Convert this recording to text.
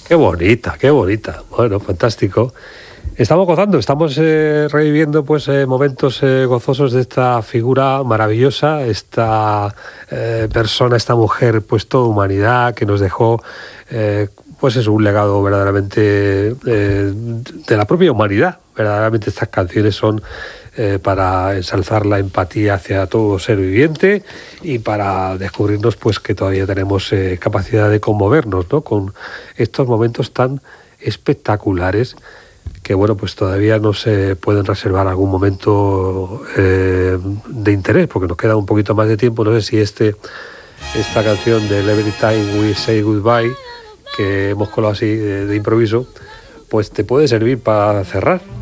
Qué bonita, qué bonita. Bueno, fantástico. Estamos gozando, estamos reviviendo pues momentos gozosos de esta figura maravillosa, esta persona, esta mujer, pues toda humanidad que nos dejó, pues es un legado verdaderamente de la propia humanidad. Verdaderamente estas canciones son para ensalzar la empatía hacia todo ser viviente y para descubrirnos pues que todavía tenemos capacidad de conmovernos, ¿no? Con estos momentos tan espectaculares que bueno, pues todavía no se pueden reservar algún momento de interés, porque nos queda un poquito más de tiempo. No sé si esta canción del Every Time We Say Goodbye, que hemos colado así de improviso, pues te puede servir para cerrar.